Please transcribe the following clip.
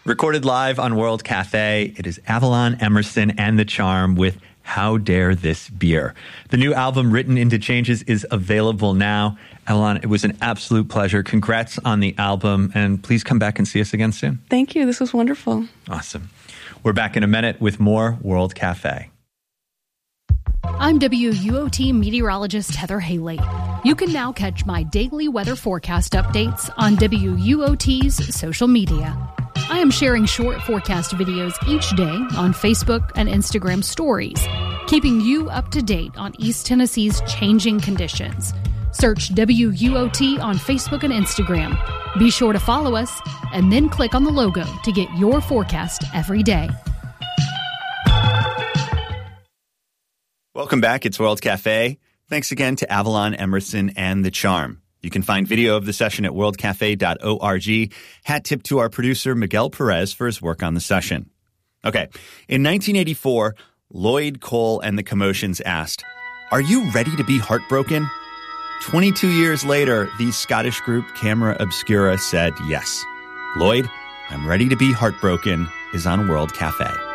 Recorded live on World Cafe, it is Avalon, Emerson, and The Charm with How Dare This Beer. The new album, Written into Changes, is available now. Avalon, it was an absolute pleasure. Congrats on the album, and please come back and see us again soon. Thank you. This was wonderful. Awesome. We're back in a minute with more World Cafe. I'm WUOT meteorologist Heather Haley. You can now catch my daily weather forecast updates on WUOT's social media. I am sharing short forecast videos each day on Facebook and Instagram stories, keeping you up to date on East Tennessee's changing conditions. Search WUOT on Facebook and Instagram. Be sure to follow us and then click on the logo to get your forecast every day. Welcome back. It's World Cafe. Thanks again to Avalon, Emerson, and The Charm. You can find video of the session at worldcafe.org. Hat tip to our producer, Miguel Perez, for his work on the session. Okay, in 1984, Lloyd Cole and the Commotions asked, "Are you ready to be heartbroken?" 22 years later, the Scottish group Camera Obscura said yes. Lloyd, I'm Ready to Be Heartbroken is on World Cafe.